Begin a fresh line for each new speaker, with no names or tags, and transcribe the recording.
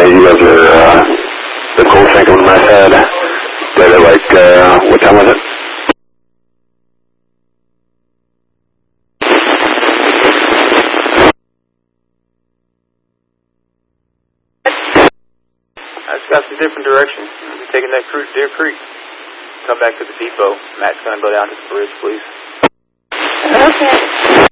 you guys are, the cold tank on the mess head. Right at like, what time was it?
I just got some different directions. We're taking that cruise to Deer Creek. Come back to the depot. Matt's going to go down to the bridge, please.
Okay.